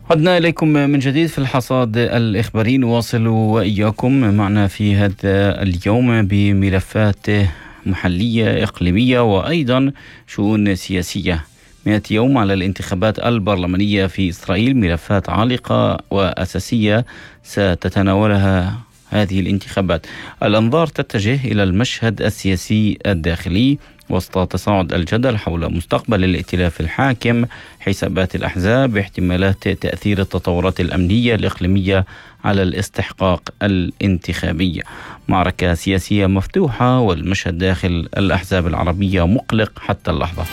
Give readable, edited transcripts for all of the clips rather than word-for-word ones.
عدنا إليكم من جديد في الحصاد الإخباري. نواصل وإياكم معنا في هذا اليوم بملفات محلية إقليمية وأيضا شؤون سياسية. 100 يوم على الانتخابات البرلمانية في إسرائيل، ملفات عالقة وأساسية ستتناولها هذه الانتخابات. الأنظار تتجه إلى المشهد السياسي الداخلي وسط تصاعد الجدل حول مستقبل الائتلاف الحاكم، حسابات الأحزاب، احتمالات تأثير التطورات الأمنية الإقليمية على الاستحقاق الانتخابي. معركة سياسية مفتوحة والمشهد داخل الأحزاب العربية مقلق حتى اللحظة.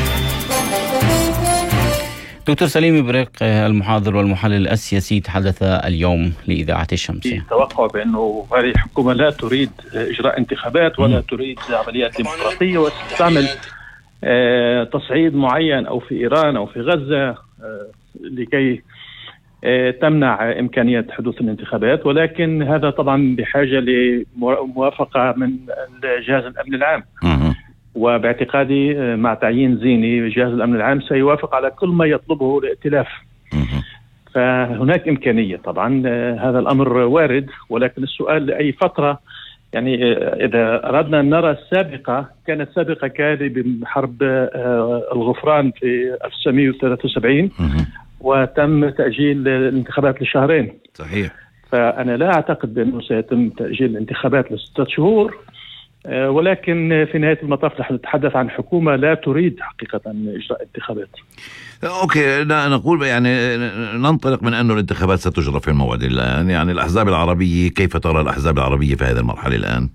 دكتور سليم بريق المحاضر والمحلل السياسي تحدث اليوم لإذاعة الشمس. توقع بأنه هذه الحكومة لا تريد إجراء انتخابات ولا تريد عمليات ديمقراطية، وتستعمل تصعيد معين أو في إيران أو في غزة لكي تمنع إمكانية حدوث الانتخابات. ولكن هذا طبعا بحاجة لموافقة من جهاز الأمن العام، وباعتقادي مع تعيين زيني جهاز الأمن العام سيوافق على كل ما يطلبه الائتلاف. فهناك إمكانية طبعا، هذا الأمر وارد، ولكن السؤال لأي فترة. يعني إذا أردنا أن نرى السابقة، كانت سابقة بحرب الغفران في 1973 وتم تأجيل الانتخابات لشهرين. صحيح. فأنا لا أعتقد بأنه سيتم تأجيل الانتخابات ل6 شهور، ولكن في نهاية المطاف نحن نتحدث عن حكومة لا تريد حقيقة إجراء انتخابات. أوكي، نقول يعني ننطلق من أن الانتخابات ستجرى في الموعد الآن. يعني الأحزاب العربية، كيف ترى الأحزاب العربية في هذه المرحلة الآن؟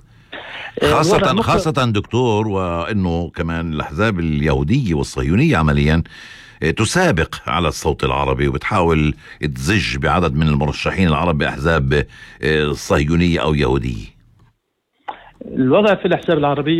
خاصة دكتور، وأنه كمان الأحزاب اليهودية والصهيونية عمليا تسابق على الصوت العربي وبتحاول تزج بعدد من المرشحين العرب بأحزاب صهيونية أو يهودية. الوضع في الأحزاب العربية